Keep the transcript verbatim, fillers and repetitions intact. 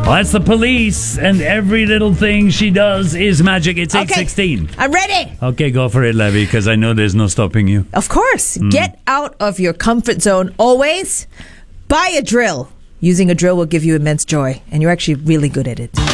Well, that's the Police, and every little thing she does is magic. It's eight sixteen. I'm ready. Okay, go for it, Levy, because I know there's no stopping you. Of course. Mm. Get out of your comfort zone always. Buy a drill. Using a drill will give you immense joy, and you're actually really good at it.